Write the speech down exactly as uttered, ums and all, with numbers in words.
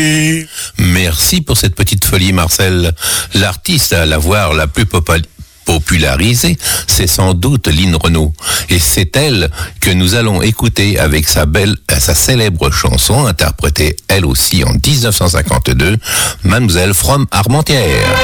Merci pour cette petite folie, Marcel. L'artiste à la voix la plus populaire popularisée, c'est sans doute Lynn Renaud. Et c'est elle que nous allons écouter avec sa belle, sa célèbre chanson, interprétée elle aussi en dix-neuf cent cinquante-deux, Mademoiselle from Armentières.